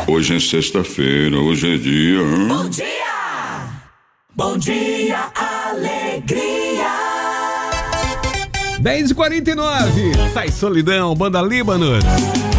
Hoje é sexta-feira, hoje é dia. Bom dia! Bom dia, alegria! 10h49, sai Solidão, Banda Líbano.